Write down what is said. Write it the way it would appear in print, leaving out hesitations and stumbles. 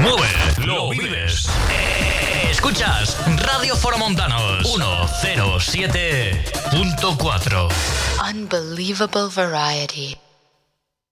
mueve, lo vives. Escuchas Radio Foromontanos 107.4. Unbelievable variety.